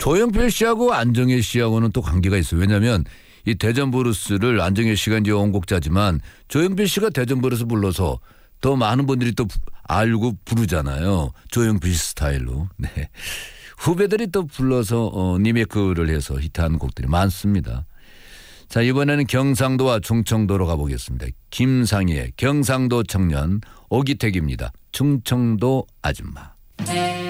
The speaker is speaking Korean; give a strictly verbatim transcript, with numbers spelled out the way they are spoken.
조용필 씨하고 안정혜 씨하고는 또 관계가 있어요. 왜냐하면 이 대전 브루스를 안정혜 씨가 이제 원곡자지만 조용필 씨가 대전 브루스 불러서 더 많은 분들이 또 알고 부르잖아요. 조용필 스타일로. 네. 후배들이 또 불러서 어, 리메이크를 해서 히트한 곡들이 많습니다. 자, 이번에는 경상도와 충청도로 가보겠습니다. 김상희의 경상도 청년, 오기택입니다. 충청도 아줌마.